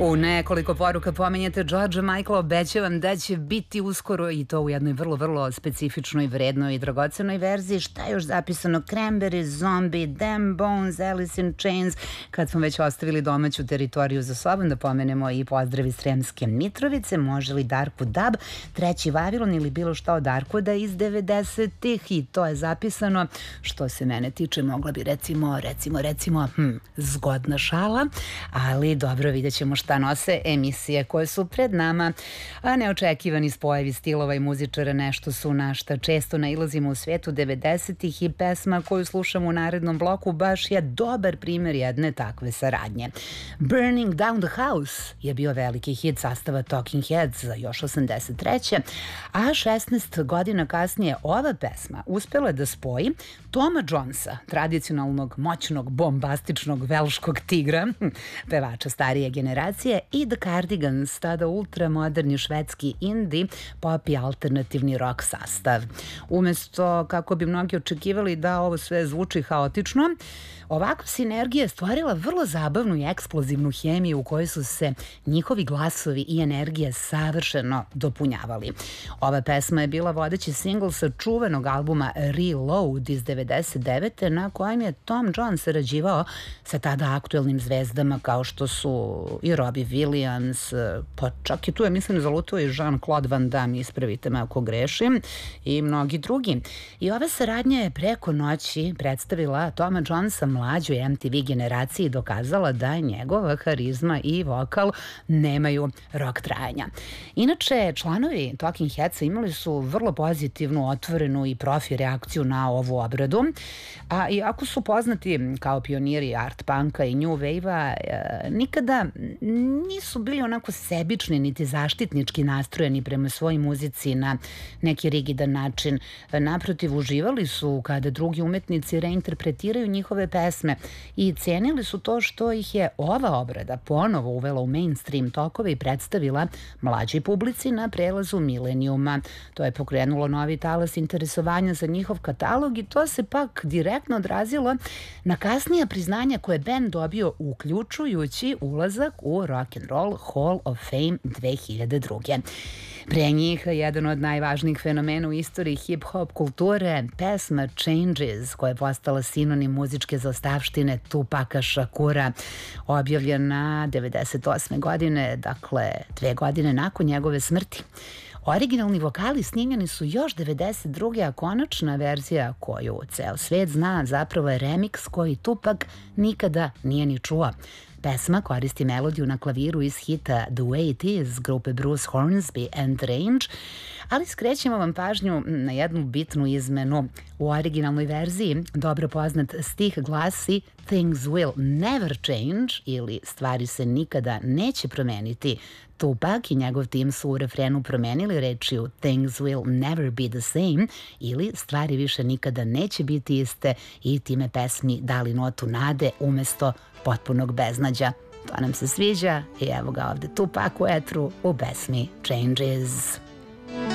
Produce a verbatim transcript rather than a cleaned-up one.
U nekoliko poruka pomenjate George Michael, obećavam da će biti uskoro i to u jednoj vrlo, vrlo specifičnoj, vrednoj i dragocenoj verziji. Šta je još zapisano? Cranberries, Zombie, Damn Bones, Alice in Chains. Kad smo već ostavili domaću teritoriju za sobom, da pomenemo i pozdravi Sremske Mitrovice, može li Darku Dab, Treći Vavilon ili bilo šta od Darkuda iz devedesetih i to je zapisano. Što se mene tiče, mogla bi recimo, recimo, recimo, hm, zgodna šala, ali dobro, vidjet ćemo šta nose emisije koje su pred nama, a neočekivani spojevi stilova i muzičara nešto su na šta često nailazimo u svetu devedesetih i pesma koju slušamo u narednom bloku baš je dobar primjer jedne takve saradnje. Burning Down the House je bio veliki hit sastava Talking Heads za još osamdeset treće. a šesnaest godina kasnije ova pesma uspela je da spoji Toma Jonesa, tradicionalnog, moćnog, bombastičnog velškog tigra, pevača starije generacije, i The Cardigans, tada ultramoderni švedski indie, pop i alternativni rock sastav. Umesto, kako bi mnogi očekivali da ovo sve zvuči haotično, ovakva sinergija je stvorila vrlo zabavnu i eksplozivnu hemiju u kojoj su se njihovi glasovi i energije savršeno dopunjavali. Ova pesma je bila vodeći singl sa čuvenog albuma Reload iz devedeset devete na kojem je Tom Jones sarađivao sa tada aktuelnim zvezdama kao što su i Robbie Williams, pa čak i tu je, mislim, zalutao i Jean-Claude Van Damme, ispravite me ako grešim, i mnogi drugi. I ova saradnja je preko noći predstavila Toma Jonesa mlađoj M T V generaciji i dokazala da njegova harizma i vokal nemaju rok trajanja. Inače, članovi Talking Headsa imali su vrlo pozitivnu, otvorenu i profi reakciju na ovu obradu, a iako su poznati kao pioniri art punka i new wave-a, nikada nisu bili onako sebični niti zaštitnički nastrojeni prema svojoj muzici na neki rigidan način. Naprotiv, uživali su kada drugi umetnici reinterpretiraju njihove pesme i cenili su to što ih je ova obrada ponovo uvela u mainstream tokove i predstavila mlađoj publici na prelazu milenijuma. To je pokrenulo novi talas interesovanja za njihov katalog i to se pak direktno odrazilo na kasnija priznanja koje je band dobio, uključujući ulazak u Rock and Roll Hall of Fame dve hiljade druge. Pre njih, jedan od najvažnijih fenomena u istoriji hip-hop kulture, pesma Changes, koja je postala sinonim muzičke zaostavštine Tupaka Šakura, objavljena devedeset osme godine, dakle dve godine nakon njegove smrti. Originalni vokali snimljeni su još devedeset druge. a konačna verzija koju ceo svet zna zapravo je remix koji Tupak nikada nije ni čuo. Pesma koristi melodiju na klaviru iz hita The Way It Is grupe Bruce Hornsby and Range, ali skrećemo vam pažnju na jednu bitnu izmenu. U originalnoj verziji dobro poznat stih glasi Things will never change ili stvari se nikada neće promeniti. Tupak i njegov tim su u refrenu promenili rečju Things will never be the same ili stvari više nikada neće biti iste i time pesmi dali notu nade umesto potpunog beznađa. To nam se sviđa i evo ga ovde Tupak u etru u pesmi Changes.